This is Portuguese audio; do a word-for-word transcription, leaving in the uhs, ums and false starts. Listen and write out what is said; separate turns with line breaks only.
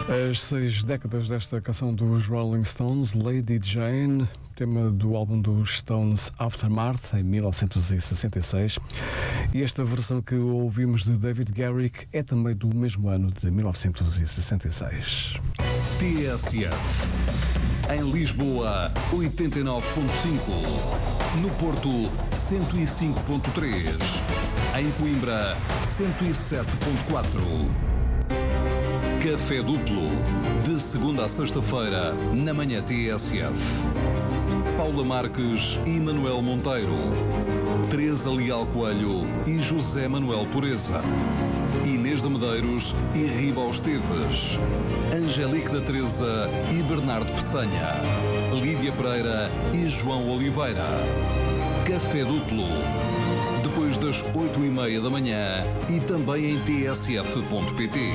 As seis décadas desta canção dos Rolling Stones, Lady Jane, tema do álbum dos Stones Aftermath, em mil novecentos e sessenta e seis. E esta versão que ouvimos de David Garrick é também do mesmo ano, de mil novecentos e sessenta e seis.
T S F. Em Lisboa, oitenta e nove ponto cinco. No Porto, cento e cinco ponto três. Em Coimbra, cento e sete ponto quatro. Café Duplo, de segunda a sexta-feira, na manhã T S F. Paula Marques e Manuel Monteiro. Teresa Leal Coelho e José Manuel Pureza. Inês de Medeiros e Ribal Esteves. Angélique da Teresa e Bernardo Peçanha. Lídia Pereira e João Oliveira. Café Duplo, depois das oito e meia da manhã e também em t s f ponto p t.